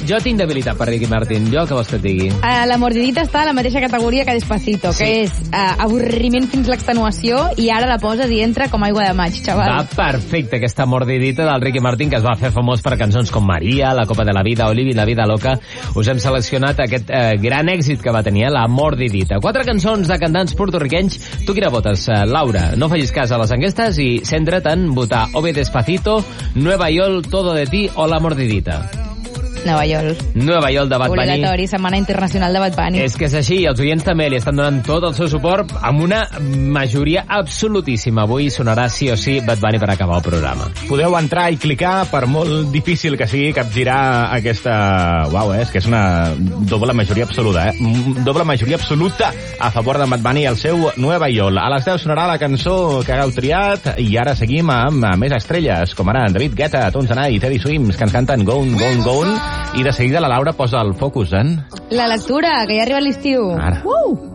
Jo tinc debilitat per Ricky Martin. Jo, què vols que et digui? La mordidita està a la mateixa categoria que Despacito, que és avorriment fins l'extenuació, i ara la poses i entra com aigua de maig, xaval. Va perfecte, aquesta mordidita del Ricky Martin, que es va fer famós per cançons com Maria, La Copa de la Vida o Living la Vida Loca. Us hem seleccionat aquest gran èxit que va tenir, la mordidita. 4 cançons de cantants portorriquenys. Tu quina votes, Laura? No facis cas a les enquestes i centra't en votar o bé Despacito, Nueva York, Todo de ti o la mordidita. Nueva York. Nueva York de Bad Bunny. Obligatori, Setmana Internacional de Bad Bunny. És que és així, i els oients també li estan donant tot el seu suport amb una majoria absolutíssima. Avui sonarà sí o sí Bad Bunny per acabar el programa. Podeu entrar i clicar, per molt difícil que sigui, capgirar aquesta... Uau, és que és una doble majoria absoluta, Doble majoria absoluta a favor de Bad Bunny i el seu Nueva York. A les 10 sonarà la cançó que hagueu triat i ara seguim amb més estrelles, com ara David Guetta, Tones and I i Teddy Swims, que ens canten Gone, Gone, Gone. I de seguida la Laura posa el focus en... La lectura, que ja arriba l'estiu. Ara.